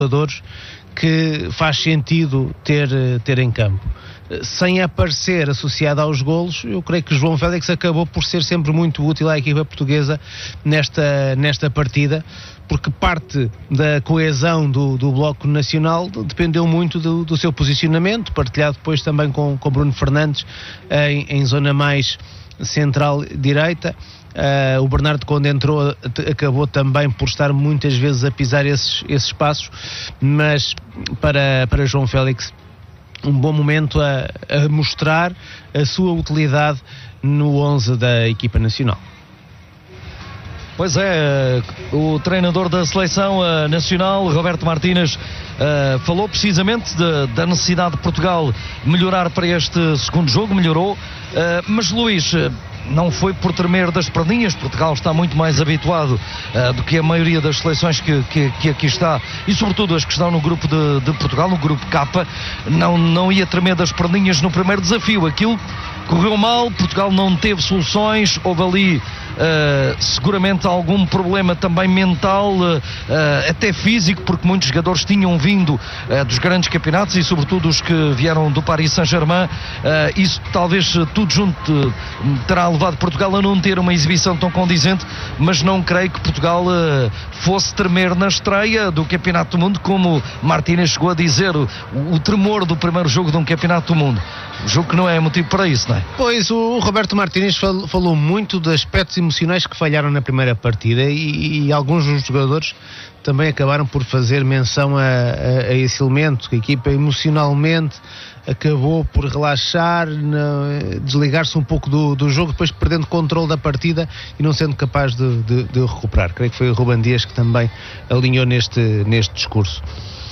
jogadores que faz sentido ter em campo. Sem aparecer associado aos golos, eu creio que João Félix acabou por ser sempre muito útil à equipa portuguesa nesta partida, porque parte da coesão do bloco nacional dependeu muito do seu posicionamento, partilhado depois também com Bruno Fernandes em zona mais central-direita. O Bernardo, quando entrou, acabou também por estar muitas vezes a pisar esses espaços, mas para João Félix um bom momento a mostrar a sua utilidade no 11 da equipa nacional. Pois é, o treinador da seleção nacional, Roberto Martínez, falou precisamente da necessidade de Portugal melhorar para este segundo jogo, melhorou, mas Luís, não foi por tremer das perninhas. Portugal está muito mais habituado do que a maioria das seleções que aqui está, e sobretudo as que estão no grupo de Portugal, no grupo K, não ia tremer das perninhas no primeiro desafio. Aquilo correu mal, Portugal não teve soluções, houve ali seguramente algum problema também mental, até físico, porque muitos jogadores tinham vindo dos grandes campeonatos e sobretudo os que vieram do Paris Saint-Germain. Isso talvez tudo junto terá levado Portugal a não ter uma exibição tão condizente, mas não creio que Portugal fosse tremer na estreia do Campeonato do Mundo, como Martínez chegou a dizer, o tremor do primeiro jogo de um Campeonato do Mundo. O jogo que não é motivo para isso, não é? Pois, o Roberto Martínez falou muito de aspectos emocionais que falharam na primeira partida e alguns dos jogadores também acabaram por fazer menção a esse elemento, que a equipa emocionalmente acabou por relaxar, desligar-se um pouco do jogo, depois perdendo controle da partida e não sendo capaz de recuperar. Creio que foi o Ruben Dias que também alinhou neste discurso.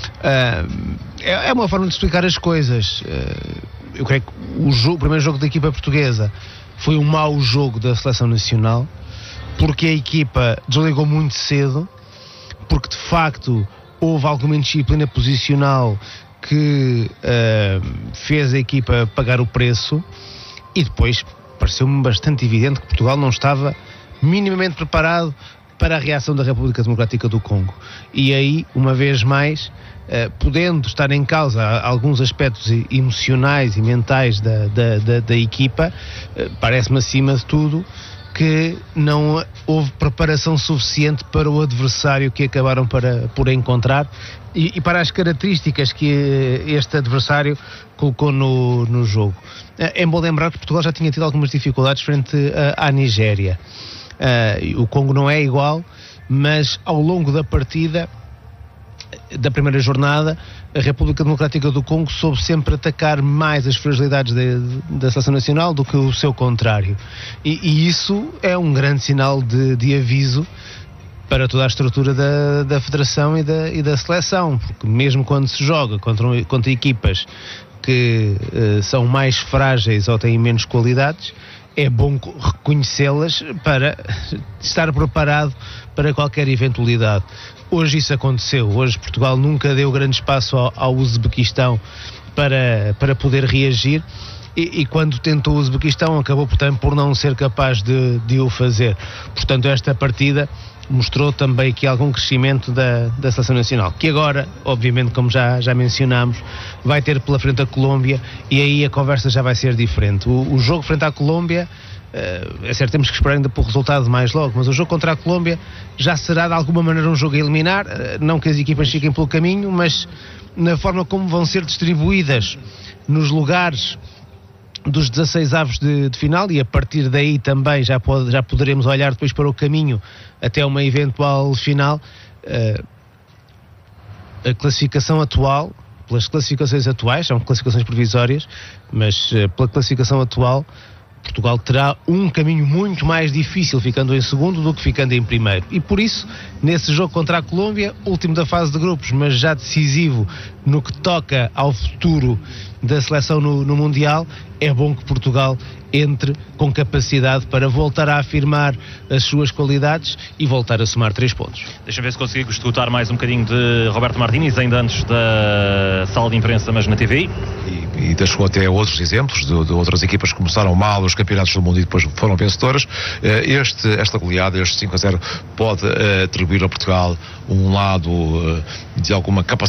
É uma forma de explicar as coisas. Eu creio que o primeiro jogo da equipa portuguesa foi um mau jogo da seleção nacional, porque a equipa desligou muito cedo, porque de facto houve alguma indisciplina posicional que fez a equipa pagar o preço, e depois pareceu-me bastante evidente que Portugal não estava minimamente preparado para a reação da República Democrática do Congo. E aí, uma vez mais, podendo estar em causa alguns aspectos emocionais e mentais da equipa, parece-me acima de tudo que não houve preparação suficiente para o adversário que acabaram por encontrar e para as características que este adversário colocou no jogo. É bom lembrar que Portugal já tinha tido algumas dificuldades frente à Nigéria. O Congo não é igual, mas ao longo da partida da primeira jornada, a República Democrática do Congo soube sempre atacar mais as fragilidades da seleção nacional do que o seu contrário, e isso é um grande sinal de aviso para toda a estrutura da federação e da seleção, porque mesmo quando se joga contra equipas que são mais frágeis ou têm menos qualidades, é bom reconhecê-las para estar preparado para qualquer eventualidade. Hoje isso aconteceu. Hoje Portugal nunca deu grande espaço ao Uzbequistão para poder reagir, e quando tentou o Uzbequistão acabou, portanto, por não ser capaz de o fazer. Portanto, esta partida mostrou também aqui algum crescimento da seleção nacional, que agora, obviamente, como já mencionámos, vai ter pela frente a Colômbia, e aí a conversa já vai ser diferente. O jogo frente à Colômbia, é certo, temos que esperar ainda por resultado mais logo, mas o jogo contra a Colômbia já será de alguma maneira um jogo a eliminar, não que as equipas fiquem pelo caminho, mas na forma como vão ser distribuídas nos lugares dos 16 avos de final, e a partir daí também já poderemos olhar depois para o caminho até uma eventual final. A classificação atual, pelas classificações atuais, são classificações provisórias, mas pela classificação atual, Portugal terá um caminho muito mais difícil ficando em segundo do que ficando em primeiro, e por isso, nesse jogo contra a Colômbia, último da fase de grupos, mas já decisivo no que toca ao futuro da seleção no Mundial, é bom que Portugal entre com capacidade para voltar a afirmar as suas qualidades e voltar a somar 3 pontos. Deixa-me ver se consigo escutar mais um bocadinho de Roberto Martínez, ainda antes da sala de imprensa, mas na TV. E deixou até outros exemplos de outras equipas que começaram mal os campeonatos do mundo e depois foram vencedoras. Esta goleada, este 5-0, pode atribuir a Portugal um lado de alguma capacidade